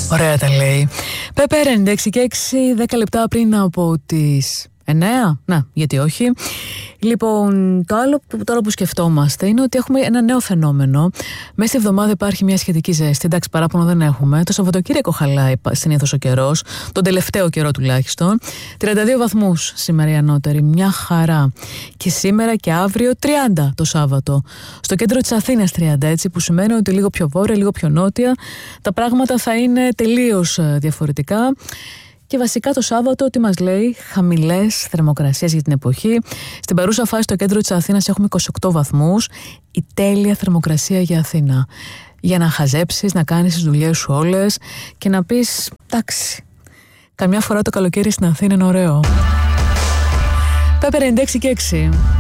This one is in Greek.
Ωραία τα λέει. Πεπέρ 96 και 6, 10 λεπτά πριν από τις 9. Να, γιατί όχι. Λοιπόν, το άλλο τώρα που σκεφτόμαστε είναι ότι έχουμε ένα νέο φαινόμενο. Μέσα στη εβδομάδα υπάρχει μια σχετική ζέστη. Εντάξει, παράπονο δεν έχουμε. Το Σαββατοκύριακο χαλάει συνήθως ο καιρός. Τον τελευταίο καιρό τουλάχιστον. 32 βαθμούς σήμερα η ανώτερη. Μια χαρά. Και σήμερα και αύριο 30 το Σάββατο. Στο κέντρο της Αθήνας 30, έτσι, που σημαίνει ότι λίγο πιο βόρεια, λίγο πιο νότια τα πράγματα θα είναι τελείως διαφορετικά. Και βασικά το Σάββατο, τι μας λέει, χαμηλές θερμοκρασίες για την εποχή. Στην παρούσα φάση στο κέντρο της Αθήνας έχουμε 28 βαθμούς. Η τέλεια θερμοκρασία για Αθήνα. Για να χαζέψεις, να κάνεις τις δουλειές σου όλες και να πεις, εντάξει, καμιά φορά το καλοκαίρι στην Αθήνα είναι ωραίο. Πέπερ 96 και 6.